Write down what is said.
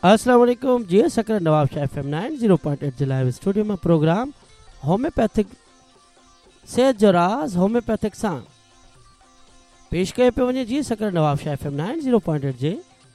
अस्सलाम वालेकुम जी सकरा नवाब शाह FM 90.8 जे live studio में प्रोग्राम होम्योपैथिक सेहत जो राज होम्योपैथिक सां पेश कयो पियो वञे जी सकरा नवाब शाह FM 90.8 जे